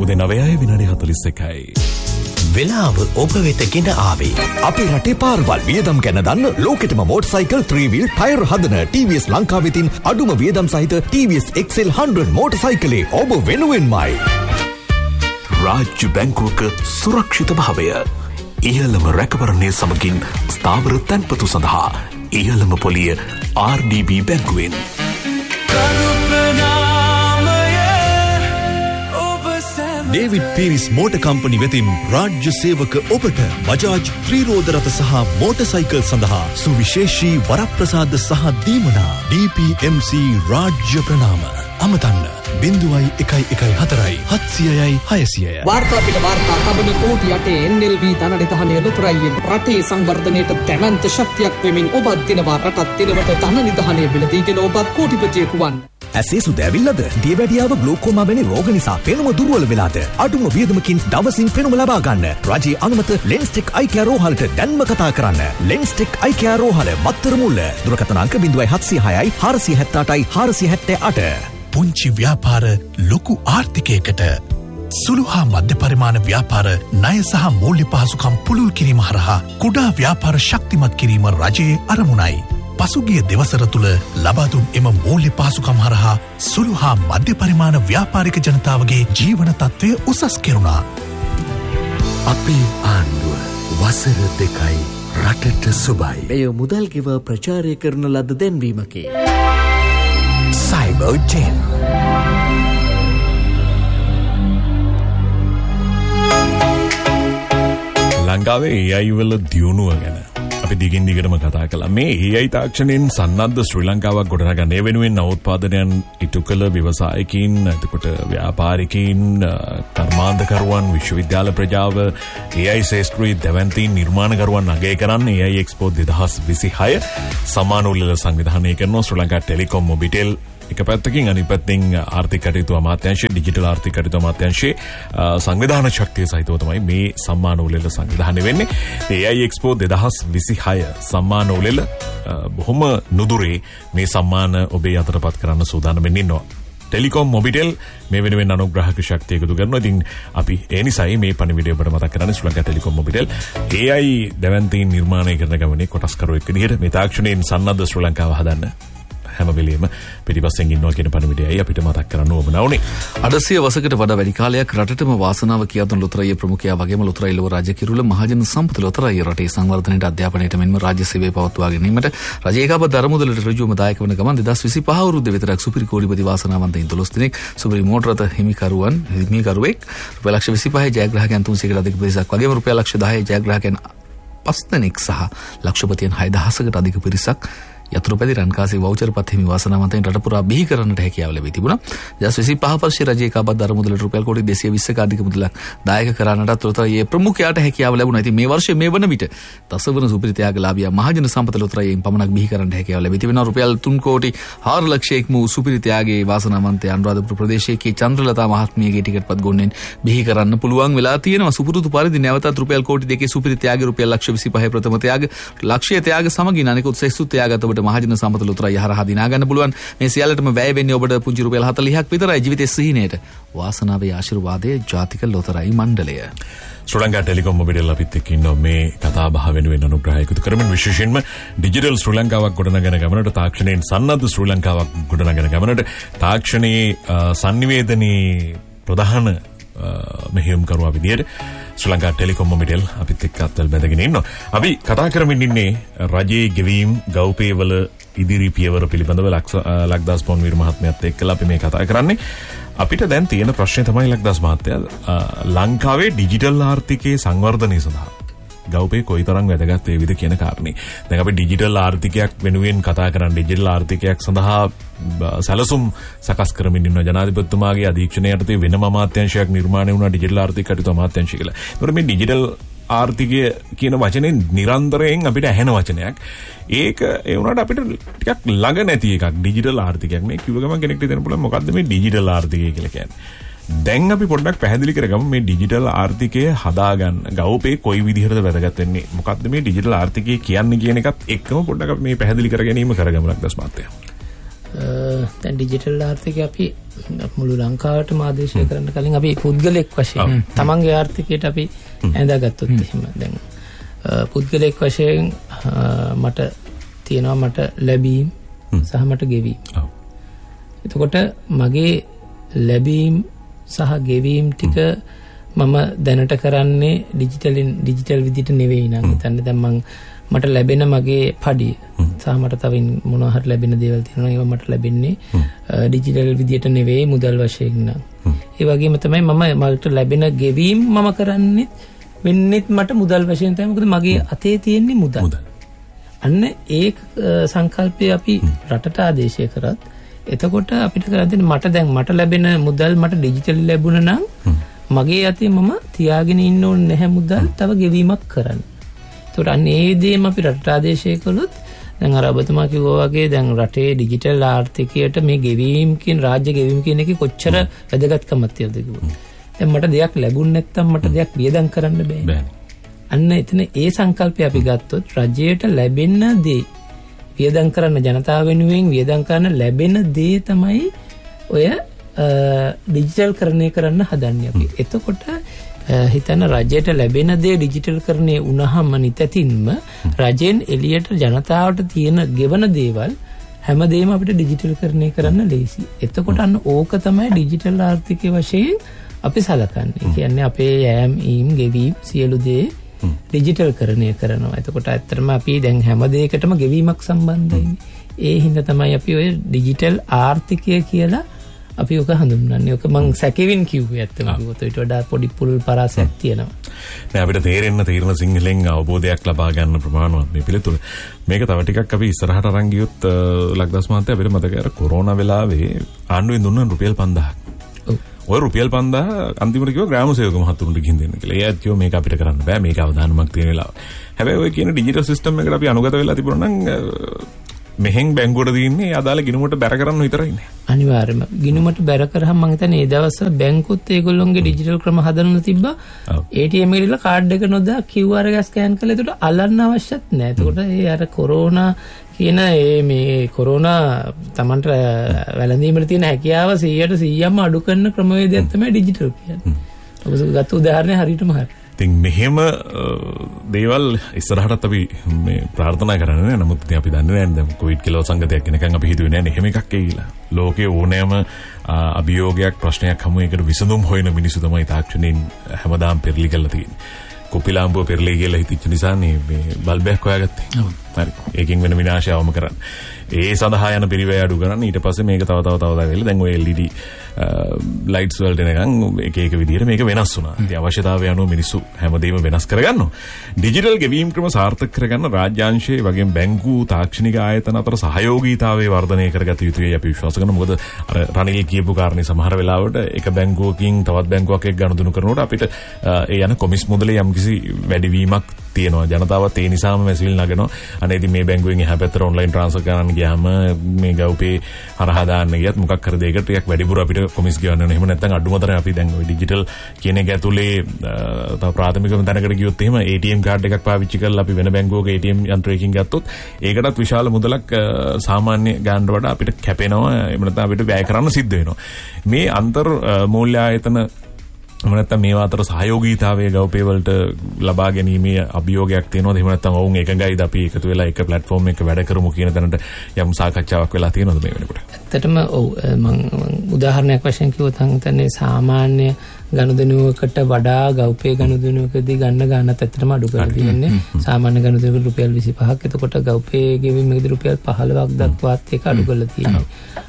උදේ 9:41. වෙලාව ඔබ වෙත ගෙන ආවේ. අපේ රටේ පාරවල් වියදම් ගැන දන්න ලෝකෙටම මෝටර්සයිකල් 3-wheel ටයර් හදන TVS ලංකාව වෙතින් අඩුම වියදම් සහිත TVS XL 100 මෝටර්සයිකලේ ඔබ වෙනුවෙන්මයි. රාජ්‍ය බැංකුවක සුරක්ෂිත භාවය. ඉහළම රැකවරණය සමගින් ස්ථාවර තැන්පතු සඳහා ඉහළම පොලිය RDB බැංකුවෙන්. David Peiris motor company වෙතින් රාජ්‍ය සේවක ඔබට බජාජ් ත්‍රිරෝද රථ සහ මෝටර්සයිකල් සඳහා සුවිශේෂී වරප්‍රසාද සහ දීමනා DPMC රාජ්‍ය ප්‍රනාම අමතන්න 0114 700යි 600යි. වාර්තා පිට වාර්තා කබන කෝටි 8 NLB ධනනිධානය ලොතරැයියෙන් රටේ සංවර්ධනයට දැවැන්ත ශක්තියක් වෙමින් ඔබත් දිනවා රටත් දිනවට ධනනිධානය බිලදීගෙන ඔබත් කෝටිපතියෙකු වන්. ඇසේ සුද ඇවිල්ලාද? දියවැඩියාව ග්ලෝකෝමා වැනි රෝග නිසා පෙනුම දුර්වල වෙලාද? අඩුම වියදමකින් දවසින් පෙනුම ලබා ගන්න. රජයේ අනුමත ලෙන්ස්ටෙක් අයි කෙයාර් රෝහලට දැන්ම කතා කරන්න. ලෙන්ස්ටෙක් අයි කෙයාර් රෝහල මත්තර මුල්ල. දුරකථන අංක 0706යි 478යි 478. පුංචි ව්‍යාපාර ලොකු ආර්ථිකයකට සුළු හා මධ්‍ය පරිමාණ ව්‍යාපාර ණය සහ මූල්‍ය පහසුකම් පුළුල් කිරීම හරහා කුඩා ව්‍යාපාර ශක්තිමත් කිරීම රජයේ අරමුණයි. පසුගිය දෙවසර තුළ ලබා දුන් එම මූල්‍ය පහසුකම් හරහා සුළු හා මධ්‍ය පරිමාණ ව්‍යාපාරික ජනතාවගේ ජීවන තත්ත්වය උසස් කෙරුණා. අපේ ආණ්ඩුව වසර 2යි රටට සුබයි. එය මුදල් ගෙව ප්‍රචාරය කරන ලද දැන්වීමකි. Cyber 10. ලංකාවේ AI වල දියුණුව ගැන අපි දිගින් දිගටම කතා කළා. මේ AI තාක්ෂණයෙන් සන්නද්ධ ශ්‍රී ලංකාවක් ගොඩනගන්න වෙනුවෙන් නවෝත්පාදනයන් ඉටු කළ ව්‍යවසායකින්, එතකොට ව්‍යාපාරිකයින්, කර්මාන්තකරුවන්, විශ්වවිද්‍යාල ප්‍රජාව, AI ශාස්ත්‍රීය දැවැන්තීන්, නිර්මාණකරුවන් අගය කරන්නේ AI Expo 2026 සමාන උළෙල සංවිධානය කරන ශ්‍රී ලංකා ටෙලිකොම් මොබිටෙල් එක පැත්තකින්, අනිත් පැත්තෙන් ආර්ථික කටයුතු අමාත්‍යාංශය, ඩිජිටල් ආර්ථික කටයුතු අමාත්‍යාංශයේ සංවිධාන ශක්තිය සහිතව තමයි මේ සම්මාන උළෙල සංවිධානය වෙන්නේ. AI Expo 2026 සම්මාන උළෙල බොහොම නුදුරේ මේ සම්මාන ඔබේ අතටපත් කරන්න සූදානම් වෙන්න ඉන්නවා. ටෙලිකොම් මොබිටෙල් මේ වෙනුවෙන් අනුග්‍රහක ශක්තිය එකතු කරනවා. ඉතින් අපි ඒ නිසායි මේ පණිවිඩය ඔබට මතක් කරන්නේ ශ්‍රී ලංකා ටෙලිකොම් මොබිටෙල් AI දැවැන්තීන් නිර්මාණය කරන ගමනේ කොටස්කරුවෙක් විදිහට මේ තාක්ෂණයෙන් සන්නද්ධ ශ්‍රී ලංකාව හදන්න හැම වෙලෙම පිටිපස්සෙන් ඉන්නවා කියන පණිවිඩයයි අපිට මතක් කරන්න ඕන වුණේ. 800 වසරකට වඩා වැඩි කාලයක් රටටම වාසනාව කියා දුන් ලොතරැයි ප්‍රමුඛයා වගේම ලොතරැයි ලොව රාජ්‍ය කිරුළ මහජන සම්පත ලොතරැයි රටේ සංවර්ධනයට, අධ්‍යාපනයට මෙන්ම රාජ්‍ය සේවය පවත්වා ගැනීමට රජයේ කබ දරමුදලට ඍජුවම දායක වන ගමන් 2025 අවුරුද්ද විතරක් සුපිරි කෝටිපති වාසනාවන්තයින් 12 දෙනෙක් සුපිරි මෝටර රථ හිමිකරුවෙක් රුපියල් ලක්ෂ 25 ජයග්‍රාහකයන් 300කට අධික පිරිසක් වගේම රුපියල් ලක්ෂ 10 ජයග්‍රාහකයන් 5 දෙනෙක් සහ ලක්ෂපතියන් 6000කට අධික පිරිසක් යතුරුපැලි රන්කාසේ වවුචර් පත් හිමි වාසනාවන්තයින් රට පුරා බිහි කරන්නට හැකියාව ලැබී තිබුණා. 2025 වර්ෂයේ රජයේ කබත් දර මුදලට රුපියල් කෝටි 220ක අධික මුදලක් දායක කරන්නටත් ලොතරැයියේ ප්‍රමුඛයාට හැකියාව ලැබුණා. ඉතින් මේ වර්ෂයේ මේ වන විට දසවන සුපිරි ත්‍යාගලාභියා මහජන සම්පත ලොතරැයියෙන් පමණක් බිහි කරන්නට හැකියාව ලැබී තිබෙනවා. රුපියල් 3 කෝටි 4 ලක්ෂයක වූ සුපිරි ත්‍යාගයේ වාසනාවන්තයා අනුරාධපුර ප්‍රදේශයේ චන්ද්‍රලතා මහත්මියගේ ටිකට්පත් ගොන්නෙන් බිහි කරන්න පුළුවන් වෙලා තියෙනවා. සුපුරුදු පරිදි නැවතත් රුපියල් කෝටි 2 සුපිරි ත්‍යාගයේ රුපියල් ලක්ෂ 25 ප්‍රථම ත්‍යාග, ලක්ෂ්‍ය ත්‍යාග සමගින් අනෙකුත් සෙසු ත්‍යාගත ඔබට මහජන සම්පත ලොතරැයි හරහා දිනා ගන්න පුළුවන්. මේ සියල්ලටම වැය වෙන්නේ ඔබට පුංචි රුපියල් 40ක් විතරයි. ජීවිතයේ සිහිනයට වාසනාවේ ආශිර්වාදයේ ජාතික ලොතරැයි මණ්ඩලය. ශ්‍රී ලංකා ටෙලිකොම් මොබිටෙල් අපිත් එක්ක ඉන්නවා මේ කතා බහ වෙනුවෙන් අනුග්‍රහය එකතු කරමින්, විශේෂයෙන්ම ඩිජිටල් ශ්‍රී ලංකාවක් ගොඩනගෙන ගමනට, තාක්ෂණයෙන් සන්නද්ධ ශ්‍රී ලංකාවක් ගොඩනගෙන ගමනට, තාක්ෂණයේ සංනිවේදනයේ ප්‍රධාන මෙහෙයුම්කරුවා විදියට ශ්‍රී ලංකා ටෙලිකොම් මොබිටෙල් අපිත් එක්ක අත්වල බැඳගෙන ඉන්නවා. අපි කතා කරමින් ඉන්නේ රජයේ ගෙවීම් ගෞපේවල ඉදිරි පියවර පිළිබඳව ලක්දාස් පොන්වීර මහත්මයාත් එක්කලා අපි මේ කතා කරන්නේ. අපිට දැන් තියෙන ප්‍රශ්නේ තමයි ලක්දාස් මහත්තයා, ලංකාවේ ඩිජිටල් ආර්ථිකයේ සංවර්ධනය සඳහා ගෞපේ කොයිතරම් වැදගත් වේවිද කියන කාරණේ. දැන් අපි ඩිජිටල් ආර්ථිකයක් වෙනුවෙන් කතා කරන්නේ, ඩිජිටල් ආර්ථිකයක් සඳහා සැලසුම් සකස් කරමින් ඉන්න ජනාධිපතිතුමාගේ අධීක්ෂණය යටතේ වෙනම අමාත්‍යාංශයක් නිර්මාණය වුණා, ඩිජිටල් ආර්ථික කටයුතු අමාත්‍යාංශය කියලා. ඒතකොට මේ ඩිජිටල් ආර්ථිකය කියන වචනේ නිරන්තරයෙන් අපිට ඇහෙන වචනයක්. ඒක ඒ වුණාට අපිට ටිකක් ළඟ නැති එකක් ඩිජිටල් ආර්ථිකයක්. මේ කිව්ව ගමන් කෙනෙක්ට හිතන්න පුළුවන් මොකද්ද මේ ඩිජිටල් ආර්ථිකය කියලා කියන්නේ. දැන් අපි පොඩ්ඩක් පැහැදිලි කරගමු මේ ඩිජිටල් ආර්ථිකය හදාගන්න ගෞපේ කොයි විදිහටද වැදගත් වෙන්නේ, මොකද්ද මේ ඩිජිටල් ආර්ථිකය කියන්නේ කියන එකත් එක්කම පොඩ්ඩක් අපි මේ පැහැදිලි කර ගැනීම කරගමු ලක්දස් මහත්තයා. දැන් ඩිජිටල් ආර්ථිකය අපි මුළු ලංකාවටම ආදේශය කරන්න කලින් අපි පුද්ගලෙක් වශයෙන් තමන්ගේ ආර්ථිකයට අපි ඇඳගත්තොත් එහෙම දැන් පුද්ගලෙක් වශයෙන් මට තියෙනවා මට ලැබීම් සහ මට ගෙවීම්. එතකොට මගේ ලැබීම් සහ ගෙවීම් ටික මම දැනට කරන්නේ ඩිජිටල් විදිහට නෙවෙයි නම් හිතන්නේ දැන් මට ලැබෙන මගේ පඩිය සහ මට තව මොනවා හරි ලැබෙන දේවල් තියෙනවා ඒවා මට ලැබෙන්නේ ඩිජිටල් විදිහට නෙවෙයි මුදල් වශයෙන් නම්. ඒ වගේම තමයි මට ලැබෙන ගෙවීම් මම කරන්නේ වෙන්නේත් මට මුදල් වශයෙන් තමයි. මොකද මගේ අතේ තියෙන්නේ මුදල්. අන්න ඒ සංකල්පය අපි රටට ආදේශය කරත් එතකොට අපිට කරන් තියෙන්නේ මට ලැබෙන මුදල් මට ඩිජිටල් ලැබුණා නම් මගේ අතේ මම තියාගෙන ඉන්න ඕනේ නැහැ මුදල් තව ගෙවීමක් කරන්න. ඒකට අන්න ඒ දේම අපි රටට ආදේශය කළොත් දැන් අර ඔබතුමා කිව්වා වගේ දැන් රටේ ඩිජිටල් ආර්ථිකයට මේ ගෙවීම් කියන රාජ්‍ය ගෙවීම් කියන එකේ කොච්චර වැදගත්කමක් තියෙනවද කිව්වොත්. දැන් මට දෙයක් ලැබුණ නැත්නම් මට දෙයක් වියදම් කරන්න බෑ. අන්න එතන ඒ සංකල්පය අපි ගත්තොත් රජයට ලැබෙන දේ වියදම් කරන්න ජනතාව වෙනුවෙන් වියදම් කරන්න ලැබෙන දේ තමයි ඔය ඩිජිටල් කරණය කරන්න හදන්නේ අපි. එතකොට හිතන රජයට ලැබෙන දේ ඩිජිටල් කරණය වුණාම නිතැතින්ම රජෙන් එළියට ජනතාවට තියෙන ගෙවන දේවල් හැමදේම අපිට ඩිජිටල් කරණය කරන්න ලේසි. එතකොට අන්න ඕක තමයි ඩිජිටල් ආර්ථිකයේ වශයෙන් අපි සලකන්නේ. කියන්නේ අපේ යෑම් ඊම් ගෙවීම් සියලු දේ ඩිජිටල් කරණය කරනවා. එතකොට ඇත්තටම අපි දැන් හැම දෙයකටම ගෙවීමක් සම්බන්ධයි. ඒ හින්දා තමයි අපි ඔය ඩිජිටල් ආර්ථිකය කියලා අපි ඔක හඳුන්වන්නේ. ඔක මං සැකෙවින් කිව්වේ ඇත්තම කිව්වොත් ඊට වඩා පොඩි පුළුල් පරාසයක් තියෙනවා. නෑ අපිට තේරෙන සිංහලෙන් අවබෝධයක් ලබා ගන්න ප්‍රමාණවත් මේ පිළිතුර. මේක තව ටිකක් අපි ඉස්සරහට අරන් ගියොත් ලක්දාස් මහත්තයා අපිට මතකයි අර කොරෝනා වෙලාවේ ආණ්ඩුවෙන් දුන්න රුපියල් 5000ක්. ඔය රුපියල් 5000 අන්තිමට කිව්වා ග්‍රාම සේවක මහතුරුන්ට ගිහින් දෙන්න කියලා. ඒ ඇත්තෝ මේක අපිට කරන්න බෑ. මේක අවදානමක් තියෙන වෙලාව. හැබැයි ඔය කියන ඩිජිටල් සිස්ටම් එකට අපි අනුගත වෙලා තිබුණා නම් මෙහෙන් බැංකුවට දින්නේ අදාළ ගිණුමට බැර කරන්න විතරයි නේ. අනිවාර්යයෙන්ම ගිණුමට බැර කරාම මම හිතන්නේ ඒ දවස්වල බැංකුත් ඒගොල්ලොන්ගේ ඩිජිටල් ක්‍රම හදන්න තිබ්බා. ATM එකේ ඉල්ල කාඩ් එක නොදා QR එක ස්කෑන් කරලා ඒකට අල්ලන්න අවශ්‍යත් නැහැ. එතකොට ඒ අර කොරෝනා කියන මේ කොරෝනා Tamanට වැළඳීමේ තියෙන හැකියාව 100%ම අඩු කරන ක්‍රමවේදයක් තමයි ඩිජිටල් කියන්නේ. ඔබ ගත්ත උදාහරණය හරියටම හරි. ඉතින් මෙහෙම දේවල් ඉස්සරහටත් අපි මේ ප්‍රාර්ථනා කරන්නේ නැහැ. නමුත් ඉතින් අපි දන්නේ නැහැ දැන් කොවිඩ් කියලා සංගතයක් වෙනකන් අපි හිතුවේ නැහැ එහෙම එකක් කියලා. ලෝකේ ඕනෑම අභියෝගයක් ප්‍රශ්නයක් හමු එකට විසඳුම් හොයන මිනිස්සු තමයි තාක්ෂණයෙන් හැමදාම පෙරලි කරලා තියෙන්නේ. කොපිලාම්බුව පෙරලි කියලා හිතච්ච නිසා මේ බල්බයක් හොයාගත්තේ. හරි. ඒකෙන් වෙන විනාශයවම කරන්න. ඒ සඳහා යන පිරිවැය අඩු කරන්න ඊට පස්සේ මේක තව වෙලා දැන් ඔය LED ලයිට්ස් වලට එනකන් එක විදිහට මේක වෙනස් වුණා. ඉතින් අවශ්‍යතාවය අනුව මිනිස්සු හැමදේම වෙනස් කරගන්නවා. ඩිජිටල් ගෙවීම් ක්‍රම සාර්ථක කරගන්න රාජ්‍යාංශයේ වගේම බැංකු තාක්ෂණික ආයතන අතර සහයෝගීතාවය වර්ධනය කරගත යුතුයි අපි විශ්වාස කරනවා. මොකද අර රනිල් කියපු කාරණේ සමහර වෙලාවට එක බැංකුවකින් තවත් බැංකුවක් එක්ක ගනුදෙනු කරනකොට අපිට ඒ යන කොමිස් මුදලේ යම්කිසි වැඩිවීමක් තියෙනවා. ජනතාවත් ඒ නිසාම මැසිවිල් නගනවා. අනේ ඉතින් මේ බැංකුවෙන් එහා පැත්තට ඔන්ලයින් ට්‍රාන්ස්ෆර් කරන්න ගියාම මේ ගව්පේ හරහා දාන්න ගියත් මොකක් හරි දෙයකට ටිකක් වැඩිපුර අපිට කොමිස් ගෙවන්න වෙනවා. එහෙම නැත්නම් අඩුමතරම අපි දැන් ওই ඩිජිටල් කියන එක ඇතුලේ තව ප්‍රාථමිකම තැනකට ගියොත් එහෙම ATM කාඩ් එකක් පාවිච්චි කරලා අපි වෙන බැංකුවක ATM යන්ත්‍රයකින් ගත්තොත් ඒකටත් විශාල මුදලක් සාමාන්‍ය ගානට වඩා අපිට කැපෙනවා. එහෙම නැත්නම් අපිට වැය කරන්න සිද්ධ වෙනවා. මේ අන්තර් මූල්‍ය ආයතන එහෙම නැත්නම් මේවා අතර සහයෝගීතාවයේ ගව්පේ වලට ලබා ගැනීමේ අභියෝගයක් තියෙනවද? එහෙම නැත්නම් ඔවුන් එකගයිද අපි එකතු වෙලා එක ප්ලැට්ෆෝම් එකක වැඩ කරමු කියන තැනට යම් සාකච්ඡාවක් වෙලා තියෙනවද මේ වෙනකොට? ඇත්තටම ඔව් මම උදාහරණයක් වශයෙන් කිව්වොත් හිතන්නේ සාමාන්‍ය ගනුදෙනුවකට වඩා ගව්පේ ගනුදෙනුවකදී ගන්න ගානත් ඇත්තටම අඩු කරලා තියෙන්නේ. සාමාන්‍ය ගනුදෙනුවකට රුපියල් 25ක්. එතකොට ගව්පේ ගෙවීමේදී රුපියල් 15ක් දක්වාත් ඒක අඩු කරලා තියෙනවා.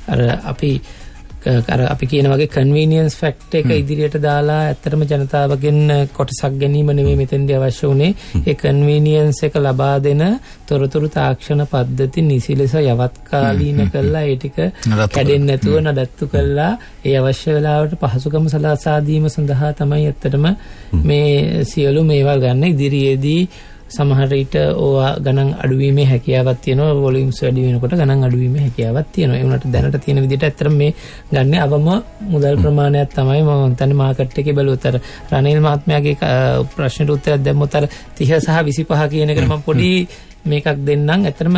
අපි කියන වගේ කන්වීනියන්ස් ෆැක්ටර් එක ඉදිරියට දාලා ඇත්තටම ජනතාවගෙන් කොටසක් ගැනීම නෙමෙයි මෙතෙන්දී අවශ්‍ය උනේ. ඒ කන්වීනියන්ස් එක ලබා දෙන තොරතුරු තාක්ෂණ පද්ධති නිසි ලෙස යවත් කාලීන කරලා ඒ ටික කැඩෙන්නේ නැතුව නඩත්තු කරලා ඒ අවශ්‍ය වෙලාවට පහසුකම් සලසා දීම සඳහා තමයි ඇත්තටම මේ සියලු මේවා ගන්න. ඉදිරියේදී සමහර විට ඕවා ගණන් අඩුවීමේ හැකියාවක් තියෙනවා. වොලියුම්ස් වැඩි වෙනකොට ගණන් අඩුවීමේ හැකියාවක් තියෙනවා. ඒ වුණාට දැනට තියෙන විදිහට ඇත්තටම මේ ගන්න අවම මුදල් ප්‍රමාණයක් තමයි මම හිතන්නේ මාකට් එකේ බැලුවොත් අර රනිල් මහත්මයාගේ ප්‍රශ්නෙට උත්තරයක් දැම්මොත් අර 30 සහ 25 කියන එකට මම පොඩි මේකක් දෙන්නම්. ඇත්තටම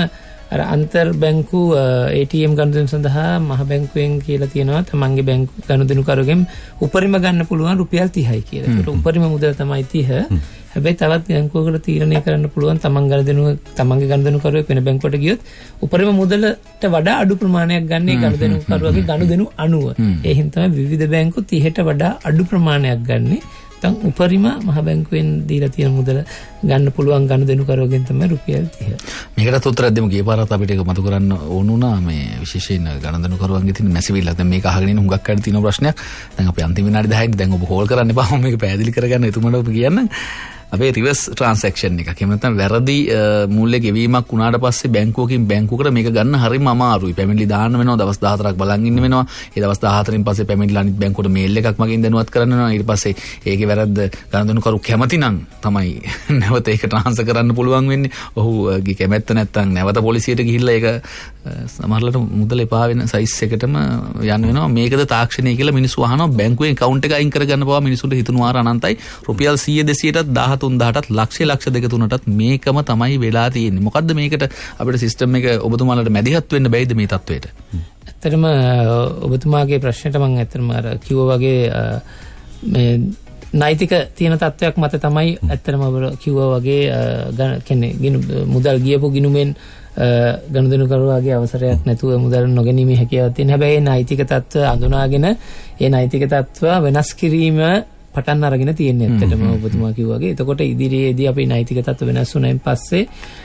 අර අන්තර් බැංකු ATM ගනුදෙනු සඳහා මහ බැංකුවෙන් කියලා තියෙනවා තමන්ගේ බැංකු ගනුදෙනුකරුගෙන් උපරිම ගන්න පුළුවන් රුපියල් 30යි කියලා. ඒකට උපරිම මුදල තමයි 30. හැබැයි තවත් බැංකුවකට තීරණය කරන්න පුළුවන් තමන්ගේ ගනුදෙනුකරුවෙක් වෙන බැංකුවට ගියොත් උපරිම මුදලට වඩා අඩු ප්‍රමාණයක් ගන්න ඒ ගනුදෙනුකරුවගේ ගනුදෙනු අනුව. ඒ හින්දා තමයි විවිධ බැංකු 30ට වඩා අඩු ප්‍රමාණයක් ගන්නේ. උපරිම මහ බැංකුවෙන් දීලා තියෙන මුදල ගන්න පුළුවන් ගනුදෙනුකරුවගෙන් තමයි රුපියල් 30. මේකට උත්තර දෙමු ගිය පාරත් අපිට ඒක මතු කරන්න ඕන වුණා මේ විශේෂයෙන් ගනුදෙනුකරුවන්ගේ තියෙන මැසිවිල්ල. දැන් මේක අහගෙන ඉන්න හුඟක් අය තියෙන ප්‍රශ්නයක්. දැන් අපි අන්තිම විනාඩි 10යි දැන් ඔබ හෝල් කරන්න එපා. මම මේක පැහැදිලි කරගන්න එතුමට ඔබ කියන්න. අපේ රිවර්ස් ට්‍රාන්සැක්ෂන් එක. එහෙම නැත්නම් වැරදි මූල්‍ය ගෙවීමක් වුණාට පස්සේ බැංකුවකින් බැංකුවකට මේක ගන්න හරිම අමාරුයි. පැමිණිලි දාන්න වෙනවා, දවස් 14ක් බලන් ඉන්න වෙනවා. ඒ දවස් 14න් පස්සේ පැමිණිලා අනිත් බැංකුවට මේල් එකක් මගින් දැනුවත් කරන්න වෙනවා. ඊට පස්සේ ඒකේ වැරද්ද ගනුදෙනුකරු කැමති නම් තමයි නැවත ඒක ට්‍රාන්ස්ෆර් කරන්න පුළුවන් වෙන්නේ. ඔහුගේ කැමැත්ත නැත්නම් නැවත පොලිසියට ගිහිල්ලා ඒක සමහරවිට මුදල එපා වෙන සයිස් එකටම යන්න වෙනවා. මේකද තාක්ෂණය කියලා මිනිස්සු අහනවා. බැංකුවේ account එක අයින් කරගන්න පවා මිනිස්සුන්ට හිතුණු වාර අනන්තයි. රුපියල් 100 200ටත් 13,000ටත් ලක්ෂ 2-3ටත් මේකම තමයි වෙලා තියෙන්නේ. මොකද්ද මේකට අපිට සිස්ටම් එක ඔබතුමාලට මැදිහත් වෙන්න බැයිද මේ තත්වයට? ඇත්තටම ඔබතුමාගේ ප්‍රශ්නෙට මම ඇත්තටම අර කිව්වා වගේ මේ නෛතික තියෙන තත්වයක් මත තමයි ඇත්තටම ඔබ කිව්වා වගේ කියන්නේ මුදල් ගියපු ගිණුමෙන් ගනුදෙනුකරුවාගේ අවසරයක් නැතුව මුදල් නොගැනීමේ හැකියාවක් තියෙන. හැබැයි නෛතික තත්ත්ව අඳුනාගෙන ඒ නෛතික තත්ත්ව වෙනස් කිරීම පටන් අරගෙන තියෙන්නේ ඇත්තටම ඔබතුමා කිව්වා වගේ. එතකොට ඉදිරියේදී අපි නෛතික තත්ත්ව වෙනස් වුණායින් පස්සේ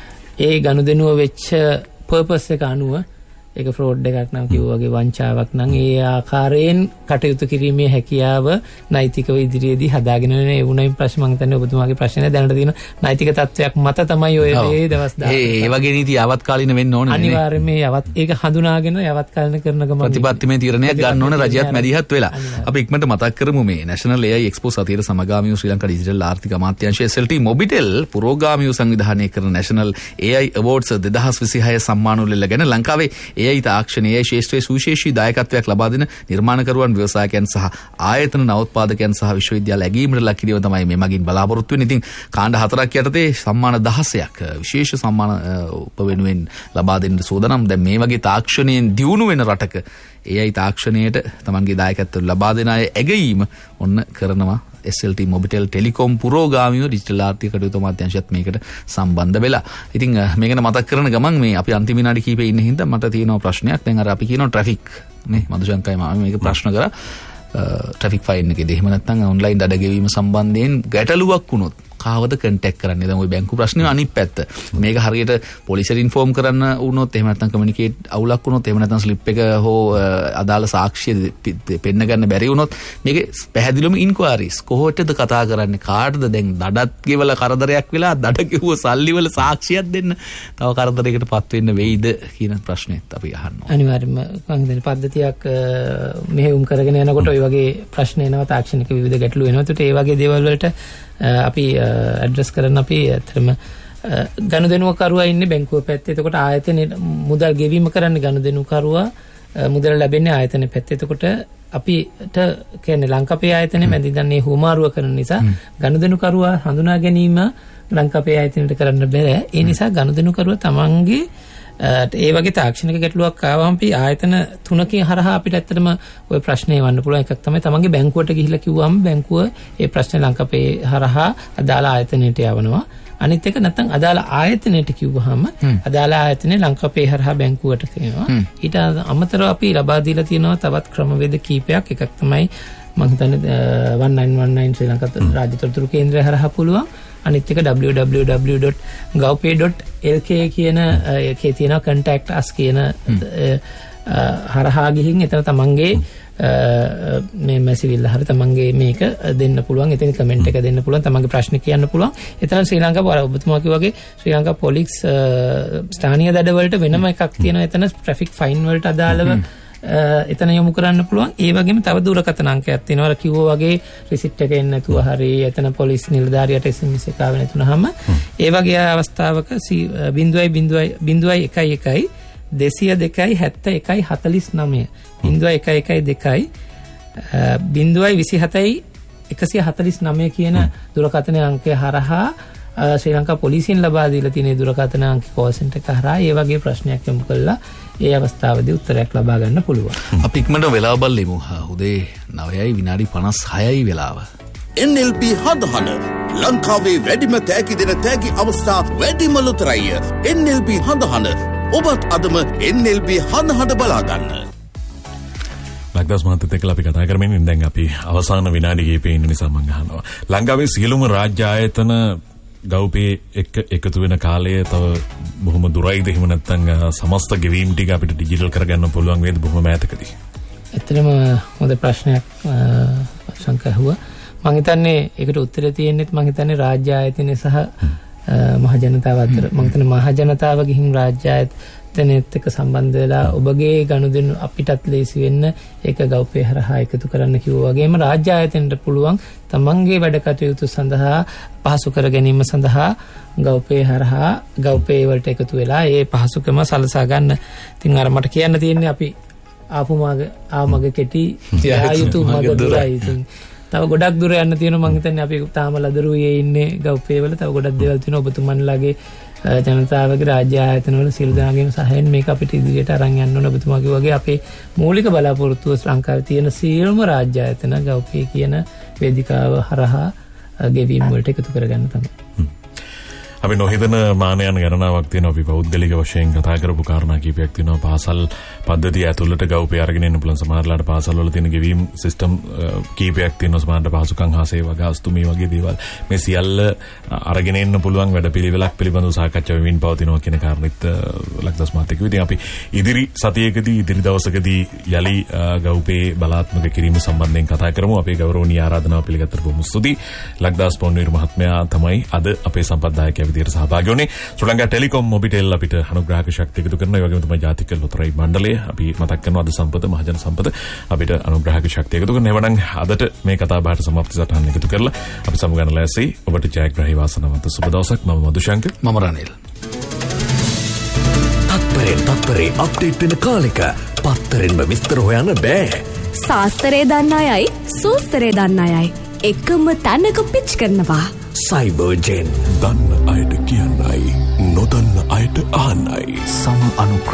ඒ ගනුදෙනුව වෙච්ච පර්පස් එක අනුව ඒක ෆ්‍රෝඩ් එකක් නම් කිව්වා වගේ වංචාවක් නම් ඒ ආකාරයෙන් කටයුතු කිරීමේ හැකියාව නෛතිකව ඉදිරියේදී හදාගෙන යන ඒ වුණයින් ප්‍රශ්න මම හිතන්නේ ඔබතුමාගේ ප්‍රශ්නේ දැනට තියෙන නෛතික තත්ත්වයක් මත තමයි ඔය දේ දවස් 10 ඒ වගේ නීති යවත් කාලින වෙන්න ඕනේ. අනිවාර්යයෙන් මේ යවත් ඒක හඳුනාගෙන යවත් කාලින කරන ගමන් ප්‍රතිපත්තිමය තීරණයක් ගන්න ඕනේ රජයත් මැදිහත් වෙලා. අපි ඉක්මනට මතක් කරමු මේ National AI Expo සතියේ සමගාමීව ශ්‍රී ලංකා ඩිජිටල් ආර්ථික අමාත්‍යාංශය SLT Mobitel පුරෝගාමීව සංවිධානය කරන National AI Awards 2026 සම්මානෝල්ල ගැන ලංකාවේ AI තාක්ෂණයේ ශාස්ත්‍රීය සුවිශේෂී දායකත්වයක් ලබා දෙන නිර්මාණකරුවන් ව්‍යවසායකයන් සහ ආයතන නවෝත්පාදකයන් සහ විශ්වවිද්‍යාල ඇගීමට ලක් කිරීම තමයි මේ මගින් බලාපොරොත්තු වෙන්නේ. ඉතින් කාණ්ඩ 4ක් යටතේ සම්මාන 16ක් විශේෂ සම්මාන වෙනුවෙන් ලබා දෙන්න සූදානම්. දැන් මේ වගේ තාක්ෂණයෙන් දියුණු වෙන රටක AI තාක්ෂණයට තමන්ගේ දායකත්වය ලබා දෙන අය ඇගීම ඔන්න කරනවා. SLT Mobitel Telecom පුරෝගාමීව ඩිජිටල් ආර්ථික කටයුතු අමාත්‍යාංශයත් මේකට සම්බන්ධ වෙලා. ඉතින් මේකන මතක් කරන ගමන් මේ අපි අන්තිම විනාඩි කිහිපේ ඉන්න හින්දා මට තියෙනවා ප්‍රශ්නයක්. දැන් අර අපි කියනවා ට්‍රැෆික් නේ මදුශංකයි මම මේක ප්‍රශ්න කරා ට්‍රැෆික් ෆයින් එකේදී. එහෙම නැත්නම් ඔන්ලයින් දඩ ගෙවීම සම්බන්ධයෙන් ගැටලුවක් වුණොත් කාවද කන්ටැක්ට් කරන්නේ? දැන් ওই බැංකු ප්‍රශ්නේ අනිත් පැත්ත. මේක හරියට පොලිසියට ඉන්ෆෝම් කරන්න වුණොත් එහෙම නැත්නම් කමියුනිකේට් අවුලක් වුණොත් එහෙම නැත්නම් ස්ලිප් එක හෝ අදාළ සාක්ෂිය පෙන්න ගන්න බැරි වුණොත් මේක පැහැදිලිවම ඉන්ක්වයරිස් කොහොටද කතා කරන්නේ? කාටද දැන් දඩත් ගෙවලා කරදරයක් වෙලා දඩ ගෙවුව සල්ලි වල සාක්ෂියක් දෙන්න තව කරදරයකටපත් වෙන්න වෙයිද කියන ප්‍රශ්නෙත් අපි අහනවා. අනිවාර්යයෙන්ම කංගදෙන පද්ධතියක් මෙහෙයුම් කරගෙන යනකොට ওই වගේ ප්‍රශ්න එනවා, තාක්ෂණික විවිධ ගැටලු එනවා. ඒකට ඒ වගේ දේවල් වලට අපි ඇඩ්‍රස් කරන අපි ඇත්තටම ගනුදෙනුකරුවා ඉන්නේ බැංකුව පැත්තේ. එතකොට ආයතනේ මුදල් ගෙවීම කරන්නේ ගනුදෙනුකරුවා, මුදල් ලැබෙන්නේ ආයතනේ පැත්තේ. එතකොට අපිට කියන්නේ ලංකාවේ ආයතනේ මැදින් හුමාරුව කරන නිසා ගනුදෙනුකරුවා හඳුනා ගැනීම ලංකාවේ ආයතනයට කරන්න බැහැ. ඒ නිසා ගනුදෙනුකරුවා තමන්ගේ ඒ වගේ තාක්ෂණික ගැටලුවක් ආවම අපි ආයතන 3කින් හරහා අපිට ඇත්තටම ওই ප්‍රශ්නේ වන්න පුළුවන්. එකක් තමයි තමන්ගේ බැංකුවට ගිහිල්ලා කිව්වම බැංකුව ඒ ප්‍රශ්නේ ලංකාවේ හරහා අදාළ ආයතනයට යවනවා. අනිත් එක නැත්නම් අදාළ ආයතනයට කිව්වහම අදාළ ආයතනේ ලංකාවේ හරහා බැංකුවට කියනවා. ඊට අමතරව අපි ලබා දීලා තියෙනවා තවත් ක්‍රමවේද කීපයක්. එකක් තමයි මම හිතන්නේ 1919 ශ්‍රී ලංකා රාජ්‍ය තොරතුරු කේන්ද්‍රය හරහා පුළුවන්. අනිත් එක www.gov.lk කියන එකේ තියෙන contact us කියන හරහා ගිහින් එතන තමන්ගේ මේ මැසිවිල්ල හරිය තමන්ගේ මේක දෙන්න පුළුවන්. එතන කමෙන්ට් එක දෙන්න පුළුවන්. තමන්ගේ ප්‍රශ්න කියන්න පුළුවන්. එතන ශ්‍රී ලංකාව ඔබතුමා කිව්වා වගේ ශ්‍රී ලංකා පොලිස් ස්ථානීය දඩ වලට වෙනම එකක් තියෙනවා. එතන ට්‍රැෆික් ෆයින් වලට අදාළව එතන යොමු කරන්න පුළුවන්. ඒ වගේම තව දුරකථන අංකයක් තියෙනවා. අර කිව්වා වගේ රිසිට් එක එන්න නැතුව හරි එතන පොලිස් නිලධාරියට SMS එක ආව නැතුනහම ඒ වගේ අවස්ථාවක 0.0.011 202 71 49 0.112 0.27 149 කියන දුරකථන අංකය හරහා ශ්‍රී ලංකා පොලිසියෙන් ලබා දීලා තියෙන දුරකථන අංක කෝල් සෙන්ටර් එක හරහා ඒ වගේ ප්‍රශ්නයක් යොමු කළා ඒ අවස්ථාවේදී උත්තරයක් ලබා ගන්න පුළුවන්. අපි ඉක්මනට වෙලාව බලමු. උදේ 9යි විනාඩි 56යි වෙලාව. NLB හඳහන ලංකාවේ වැඩිම තෑගි දෙන තෑගි අවස්ථා වැඩිම ලොතරැය. NLB හඳහන ඔබත් අදම NLB හඳහන බලාගන්න. ලක්දාස් මහත්තයත් එක්කලා අපි කතා කරමින් දැන් අපි අවසාන විනාඩි කිහිපේ ඉන්න නිසා මම අහනවා. ලංකාවේ සියලුම රාජ්‍ය ආයතන ගව්පේ එක්ක එකතු වෙන කාලය තව බොහොම දුරයිද එහෙම නැත්නම් සමස්ත ගෙවීම් ටික අපිට ඩිජිටල් කරගන්න පුළුවන් වේද බොහොම ඈතකදී? ඇත්තටම හොඳ ප්‍රශ්නයක් සංකහුවා. මම හිතන්නේ ඒකට උත්තරය තියෙන්නේත් මම හිතන්නේ රාජ්‍ය ආයතන සහ මහ ජනතාව අතර. මම හිතන්නේ මහ ජනතාව ගිහින් රාජ්‍ය ආයතනෙත් එක්ක සම්බන්ධ වෙලා ඔබගේ ගනුදෙනු අපිටත් ලේසි වෙන්න ඒක ගව්පේ හරහා එකතු කරන්න කිව්වා වගේම රාජ්‍ය ආයතනට පුළුවන් තමන්ගේ වැඩ කටයුතු සඳහා පහසු කර ගැනීම සඳහා ගව්පේ හරහා ගව්පේ වලට එකතු වෙලා ඒ පහසුකම සලසා ගන්න. ඉතින් අර මට කියන්න තියෙන්නේ අපි ආමග කෙටි ආයුතු මග දුරයි. ඉතින් තව ගොඩක් දුර යන්න තියෙනවා. මම හිතන්නේ අපි තාම ලදරුවේ ඉන්නේ ගව්පේ වල තව ගොඩක් දේවල් තියෙනවා. ඔබතුමන්ලාගේ ජනතාවගේ රාජ්‍ය ආයතන වල සියලු දෙනාගේම සහයෙන් මේක අපිට ඉදිරියට අරන් යන්න ඕන. ඔබතුමාගේ වගේ අපේ මූලික බලාපොරොත්තුව ශ්‍රී ලංකාවේ තියෙන සියලුම රාජ්‍ය ආයතන ගව්පේ කියන වේදිකාව හරහා ගෙවීම් වලට එකතු කරගන්න තමයි. අපි නොහිතන මානයන් ගණනාවක් තියෙනවා. අපි පෞද්ගලික වශයෙන් කතා කරපු කාරණා කීපයක් තියෙනවා. පාසල් පද්ධතිය ඇතුළත ගව්පේ අරගෙන එන්න පුළුවන්. සමහරලාට පාසල් වල තියෙන ගෙවීම් සිස්ටම් කීපයක් තියෙනවා. සමහරට පහසුකම් හා සේවා ගාස්තු මේ වගේ දේවල් මේ සියල්ල අරගෙන එන්න පුළුවන් වැඩපිළිවෙලක් පිළිබඳව සාකච්ඡා වෙමින් පවතිනවා කියන කාරණෙත් ලක්දස් මාත් එක්ක. ඉතින් අපි ඉදිරි සතියකදී ඉදිරි දවසකදී යලි ගව්පේ බලාත්මක කිරීම සම්බන්ධයෙන් කතා කරමු. අපේ ගෞරවනීය ආරාධනාව පිළිගත්තට බොහොම ස්තුතියි. ලක්දාස් පොන්වීර මහත්මයා තමයි අද අපේ සම්පත්දායකයා විදියට සහභාගී වුණේ. ශ්‍රී ලංකා ටෙලිකොම් මොබිටෙල් අපිට අනුග්‍රාහක ශක්තිය එකතු කරනවා. ඒ වගේම තමයි ජාතික ලොතරැයි මණ්ඩලය අපි මතක් කරනවා අද සම්පත මහජන සම්පත අපිට අනුග්‍රාහක ශක්තිය එකතු කරනවා. එවනම් අදට මේ කතා බහට સમાප්ති සටහන එකතු කරලා අපි සමුගන්න ලෑස්ති. ඔබට ජයග්‍රහී වාසනාවන්ත සුබ දවසක්. මම මදුශංක. මම රනිල්. තත්පරේ අප්ඩේට් වෙන කාලෙක පත්තරෙන්ම විස්තර හොයන්න බෑ. සාස්තරේ දන්න අයයි සූස්තරේ දන්න අයයි එකම තැනක පිච් කරනවා. සයිබර්ජෙන් දන්න අයට කියන්නයි නොදන්න අයට අහන්නයි සම අනුප්‍රාස